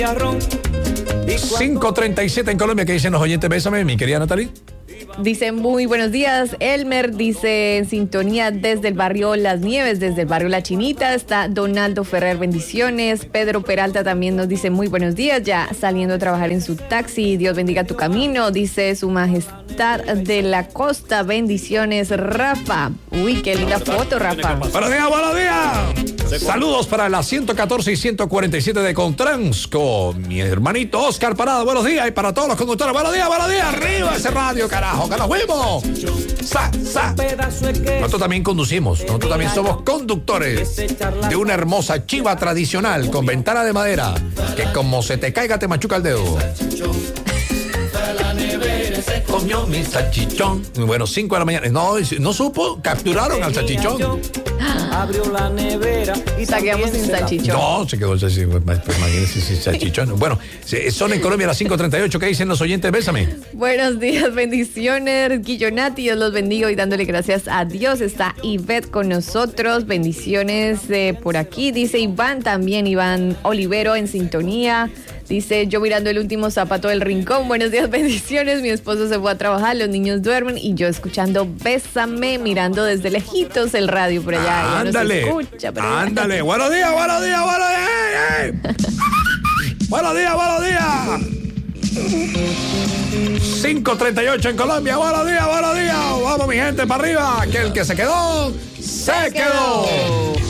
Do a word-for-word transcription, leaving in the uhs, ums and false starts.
cinco treinta y siete en Colombia. ¿Qué dicen los oyentes? Bésame, mi querida Natalie. Dice muy buenos días. Elmer dice en sintonía desde el barrio Las Nieves, desde el barrio La Chinita. Está Donaldo Ferrer, bendiciones. Pedro Peralta también nos dice muy buenos días, ya saliendo a trabajar en su taxi. Dios bendiga tu camino, dice su majestad de la costa. Bendiciones, Rafa. Uy, qué linda foto, Rafa. Buenos días, buenos días. Saludos para la ciento catorce y ciento cuarenta y siete de Contransco. Mi hermanito Oscar Parada, buenos días. Y para todos los conductores, buenos días, buenos días. Arriba ese radio, carajo, que nos fuimos. Sa, sa. Nosotros también conducimos. Nosotros también somos conductores de una hermosa chiva tradicional con ventana de madera que como se te caiga te machuca el dedo. Comió mi salchichón. Bueno, cinco de la mañana. No, no supo, capturaron al salchichón. Abrió la nevera y saqueamos sin salchichón. No, se quedó el salchichón. Imagínense sin salchichón. Bueno, son en Colombia las cinco treinta y ocho. ¿Qué dicen los oyentes? Bésame. Buenos días, bendiciones. Guillonati, Dios los bendiga y dándole gracias a Dios. Está Ivette con nosotros. Bendiciones eh, por aquí. Dice Iván también, Iván Olivero en sintonía. Dice, yo mirando el último zapato del rincón. Buenos días, bendiciones. Mi esposo se fue a trabajar, los niños duermen y yo escuchando Bésame, mirando desde lejitos el radio por allá. Ándale, no se escucha, pero ándale. Ya. Buenos días, buenos días, buenos días. ¡Hey, hey! Buenos días, buenos días. cinco treinta y ocho en Colombia. Buenos días, buenos días. Vamos, mi gente, para arriba. Que el que se quedó, se, se quedó. quedó.